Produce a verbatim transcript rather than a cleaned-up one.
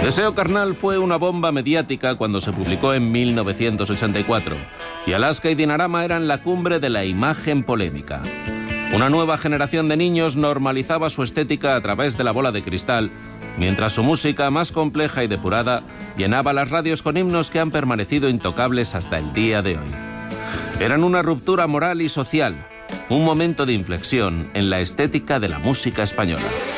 Deseo carnal fue una bomba mediática cuando se publicó en mil novecientos ochenta y cuatro, y Alaska y Dinarama eran la cumbre de la imagen polémica. Una nueva generación de niños normalizaba su estética a través de la bola de cristal, mientras su música, más compleja y depurada, llenaba las radios con himnos que han permanecido intocables hasta el día de hoy. Eran una ruptura moral y social, un momento de inflexión en la estética de la música española.